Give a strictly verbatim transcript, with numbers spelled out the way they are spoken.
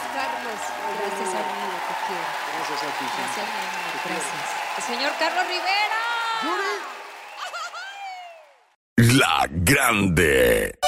Carlos. Gracias, amigo, te quiero. Gracias a ti. Gracias, mi amor. Gracias. El señor Carlos Rivera. Yuri. La Grande.